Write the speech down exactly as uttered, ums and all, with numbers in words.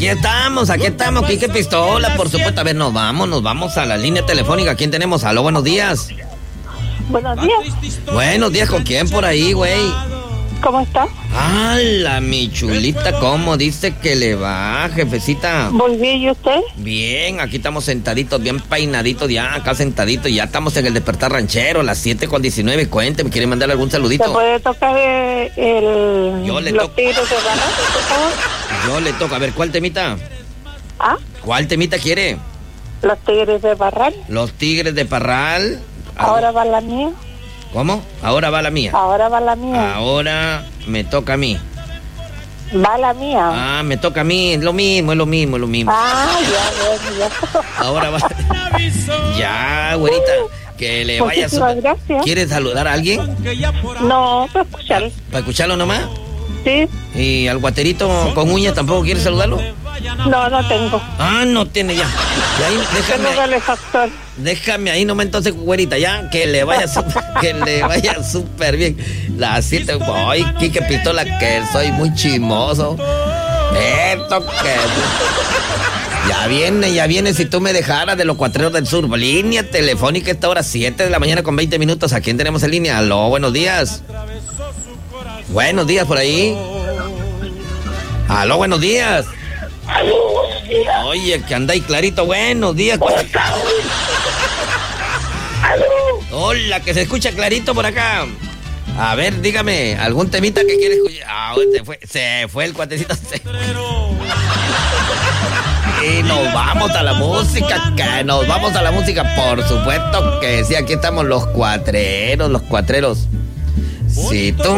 Aquí estamos, aquí estamos, Quique Pistola, por supuesto. A ver, nos vamos, nos vamos a la línea telefónica. ¿Quién tenemos? Aló, buenos días. Buenos días. Buenos días, ¿con quién por ahí, güey? ¿Cómo está? ¡Hala, mi chulita! ¿Cómo dice que le va, jefecita? Muy bien, ¿y usted? Bien, aquí estamos sentaditos, bien peinaditos ya, acá sentaditos. Ya estamos en el Despertar Ranchero, las siete con diecinueve. Cuente, ¿me quiere mandar algún saludito? ¿Se puede tocar el, el Yo le los toco. tigres de Barral, por favor? Yo le toco. A ver, ¿cuál temita? ¿Ah? ¿Cuál temita quiere? Los tigres de Barral. Los Tigres de Parral. Ahora va la mía. ¿Cómo? Ahora va la mía. Ahora va la mía. Ahora me toca a mí. Va la mía. Ah, me toca a mí. Es lo mismo, es lo mismo, es lo mismo. Ah, ya, ya, ya. Ahora va. Ya, güerita. Que le vaya Muchísimas súper. gracias. ¿Quieres saludar a alguien? No, para escuchar. ¿Para escucharlo nomás? Sí. ¿Y al guaterito con uñas tampoco quieres saludarlo? No, no tengo. Ah, no tiene ya. Y ahí, déjame, Tengo calefactor. déjame ahí nomás entonces, güerita, ya. Que le vaya súper, que le vaya súper bien. Las siete. Ay, Quique Pistola, que soy muy chismoso. Esto que. Ya viene, ya viene, si tú me dejaras de los Cuatreros del Sur. Línea telefónica esta hora, siete de la mañana con veinte minutos. ¿A quién tenemos en línea? Aló, buenos días. Buenos días por ahí. Aló, buenos días. Aló, buenos días. Oye, que andáis clarito, buenos días. ¿Cómo está? Aló. Hola, que se escucha clarito por acá. A ver, dígame, ¿algún temita que quiere escuchar? Ah, se fue, se fue el cuatecito. Se... Y nos vamos a la música, que nos vamos a la música, por supuesto que sí, aquí estamos los cuatreros, los cuatreros. Si tú